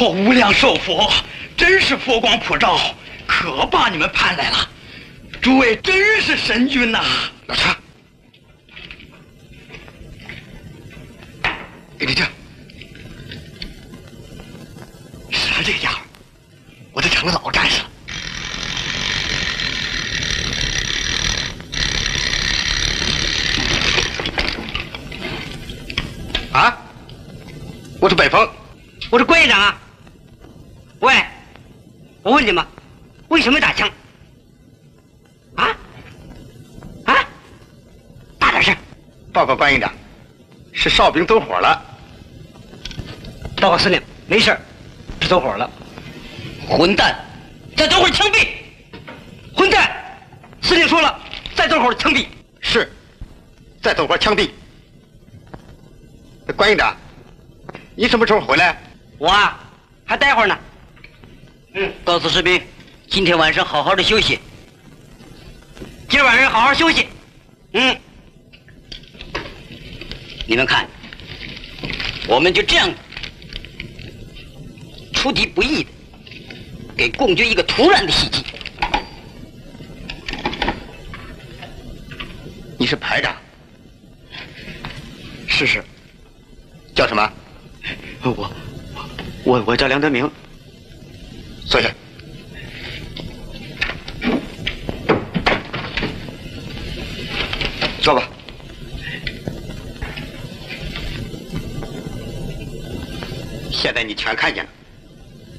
我无量寿佛，真是佛光普照，可把你们盼来了。诸位真是神君呐！ 老查，给你这，是这个样，我都成了老战士了。啊！我是北风， 我是关院长啊。喂，我问你们，为什么打枪？大点声！ 报告关营长，是哨兵走火了。 报告司令，没事，是走火了。混蛋！再走火枪毙！混蛋！司令说了，再走火枪毙。 是，再走火枪毙。关营长，你什么时候回来？ 我啊，还待会儿呢。告诉士兵，今天晚上好好的休息。今晚上好好休息。你们看，我们就这样出敌不意的给共军一个突然的袭击。 你是排长？ 是。 叫什么？ 我叫梁德明。 坐下。坐吧。现在你全看见了。